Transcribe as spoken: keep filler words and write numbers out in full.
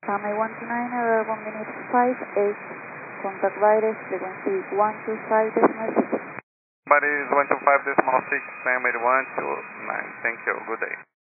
Runway one two nine, error one minute five eight. Contact virus frequency one two five decimal six. Body is one two five decimal six, name one two nine. Thank you. Good day.